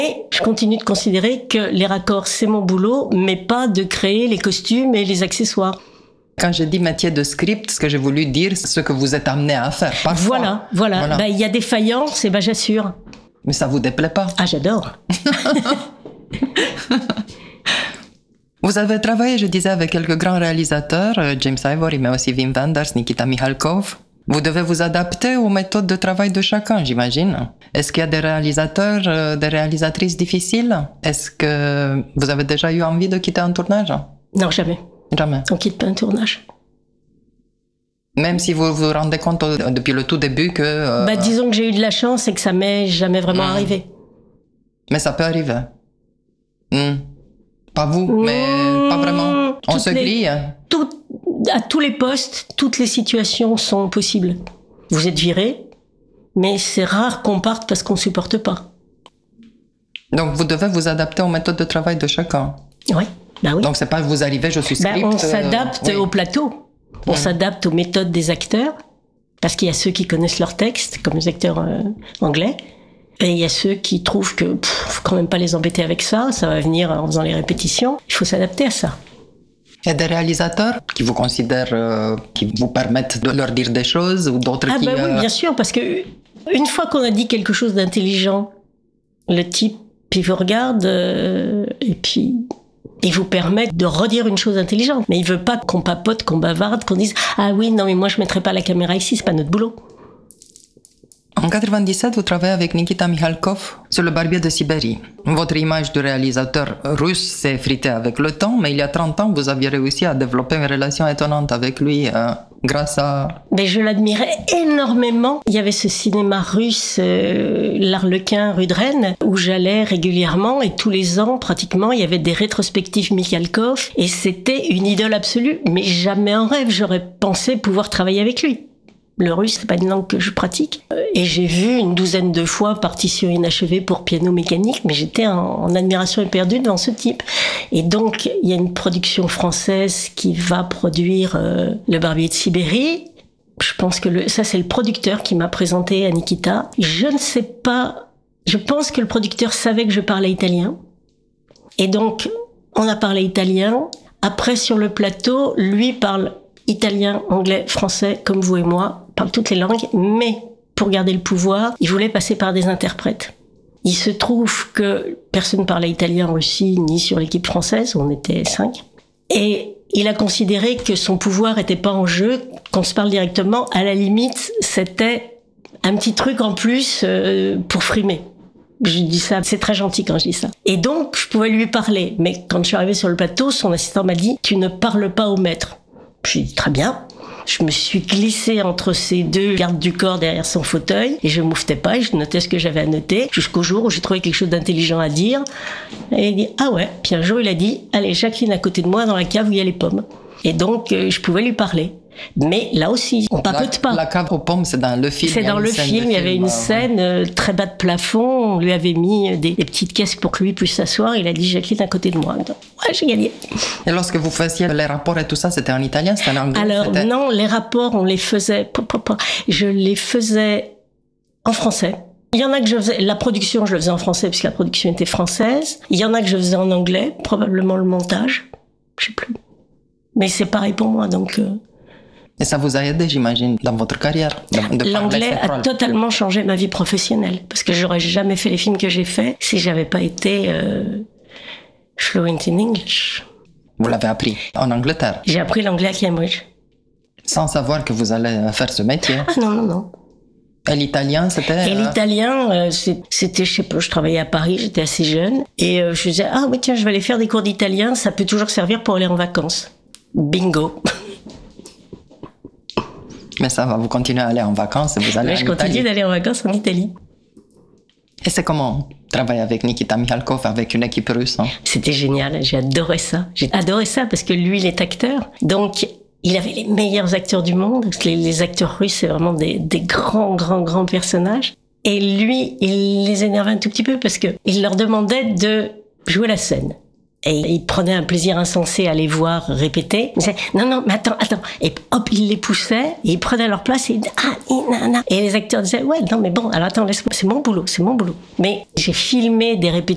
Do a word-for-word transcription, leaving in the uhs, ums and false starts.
Et je continue de considérer que les raccords, c'est mon boulot, mais pas de créer les costumes et les accessoires. Quand je dis métier de script, ce que j'ai voulu dire, c'est ce que vous êtes amené à faire, parfois. Voilà, voilà. Voilà. Ben, y a des faillances, et ben, j'assure. Mais ça vous déplaît pas? Ah, j'adore. Vous avez travaillé, je disais, avec quelques grands réalisateurs, James Ivory, mais aussi Wim Wenders, Nikita Mikhalkov. Vous devez vous adapter aux méthodes de travail de chacun, j'imagine. Est-ce qu'il y a des réalisateurs, euh, des réalisatrices difficiles? Est-ce que vous avez déjà eu envie de quitter un tournage? Non, jamais. Jamais. On quitte pas un tournage. Même si vous vous rendez compte au, depuis le tout début que... Euh... Bah, disons que j'ai eu de la chance et que ça m'est jamais vraiment mmh. arrivé. Mais ça peut arriver. Mmh. Pas vous, mmh. mais pas vraiment. On toutes se les, grille. Tout, à tous les postes, toutes les situations sont possibles. Vous êtes viré, mais c'est rare qu'on parte parce qu'on supporte pas. Donc vous devez vous adapter aux méthodes de travail de chacun. Oui, bah oui. Donc c'est pas vous arrivez, je suis script. Bah, on s'adapte euh, oui. au plateau. On mmh. s'adapte aux méthodes des acteurs, parce qu'il y a ceux qui connaissent leur texte, comme les acteurs euh, anglais, et il y a ceux qui trouvent que pff, faut quand même pas les embêter avec ça, ça va venir en faisant les répétitions. Il faut s'adapter à ça. Il y a des réalisateurs qui vous considèrent, euh, qui vous permettent de leur dire des choses, ou d'autres ah qui... Ah ben euh... oui, bien sûr, parce que une fois qu'on a dit quelque chose d'intelligent, le type, il vous regarde, euh, et puis... il vous permet de redire une chose intelligente. Mais il veut pas qu'on papote, qu'on bavarde, qu'on dise « Ah oui, non, mais moi je mettrai pas la caméra ici, c'est pas notre boulot. » En quatre-vingt-dix-sept, vous travaillez avec Nikita Mikhalkov sur Le Barbier de Sibérie. Votre image de réalisateur russe s'est effritée avec le temps, mais il y a trente ans, vous aviez réussi à développer une relation étonnante avec lui euh, grâce à... Mais je l'admirais énormément. Il y avait ce cinéma russe, euh, l'Arlequin, rue de Rennes, où j'allais régulièrement, et tous les ans, pratiquement, il y avait des rétrospectives Mikhalkov, et c'était une idole absolue. Mais jamais en rêve, j'aurais pensé pouvoir travailler avec lui. Le russe, c'est pas une langue que je pratique. Et j'ai vu une douzaine de fois Partition inachevée pour piano mécanique, mais j'étais en, en admiration éperdue devant ce type. Et donc, il y a une production française qui va produire euh, Le Barbier de Sibérie. Je pense que le, ça, c'est le producteur qui m'a présenté à Nikita. Je ne sais pas, je pense que le producteur savait que je parlais italien. Et donc, on a parlé italien. Après, sur le plateau, lui parle italien, anglais, français, comme vous et moi, parle toutes les langues, mais pour garder le pouvoir, il voulait passer par des interprètes. Il se trouve que personne ne parlait italien en Russie, ni sur l'équipe française, on était cinq, et il a considéré que son pouvoir était pas en jeu, qu'on se parle directement, à la limite, c'était un petit truc en plus euh, pour frimer. Je dis ça, c'est très gentil quand je dis ça. Et donc, je pouvais lui parler, mais quand je suis arrivée sur le plateau, son assistant m'a dit « Tu ne parles pas au maître ». J'ai dit très bien. Je me suis glissée entre ces deux gardes du corps derrière son fauteuil et je mouftais pas et je notais ce que j'avais à noter jusqu'au jour où j'ai trouvé quelque chose d'intelligent à dire. Et il dit ah ouais. Puis un jour il a dit allez Jacqueline à côté de moi dans la cave où il y a les pommes. Et donc euh, je pouvais lui parler. Mais là aussi, on papote pas. La cave aux pommes, c'est dans le film. C'est dans le film. Il y avait une scène euh, très bas de plafond. On lui avait mis des, des petites caisses pour que lui puisse s'asseoir. Il a dit Jacqueline à côté de moi. Donc, ouais, j'ai gagné. Et lorsque vous faisiez les rapports et tout ça, c'était en italien, c'était en anglais? Alors non, les rapports, on les faisait. Je les faisais en français. Il y en a que je faisais. La production, je le faisais en français puisque la production était française. Il y en a que je faisais en anglais, probablement le montage. Je sais plus. Mais c'est pareil pour moi, donc. Euh... Et ça vous a aidé, j'imagine, dans votre carrière? L'anglais a totalement changé ma vie professionnelle. Parce que j'aurais jamais fait les films que j'ai faits si j'avais pas été euh, fluent in English. Vous l'avez appris en Angleterre? J'ai appris l'anglais à Cambridge. Sans savoir que vous allez faire ce métier? Ah non, non, non. Et l'italien, c'était... Et l'italien, euh, c'était, je sais pas, je travaillais à Paris, j'étais assez jeune. Et euh, je disais, ah oui, tiens, je vais aller faire des cours d'italien, ça peut toujours servir pour aller en vacances. Bingo. Mais ça va, vous continuez à aller en vacances et vous allez Mais en je continue Italie. d'aller en vacances en Italie. Et c'est comment travailler avec Nikita Mikhalkov, avec une équipe russe, hein? C'était génial, j'ai adoré ça. J'ai adoré ça parce que lui, il est acteur. Donc, il avait les meilleurs acteurs du monde. Les, les acteurs russes, c'est vraiment des, des grands, grands, grands personnages. Et lui, il les énervait un tout petit peu parce que il leur demandait de jouer la scène. Et il prenait un plaisir insensé à les voir répéter. Il disait, non, non, mais attends, attends. Et hop, il les poussait, et ils prenaient leur place, et ils disaient, ah, nanana. Et les acteurs disaient, ouais, non, mais bon, alors attends, laisse-moi, c'est mon boulot, c'est mon boulot. Mais j'ai filmé des répétitions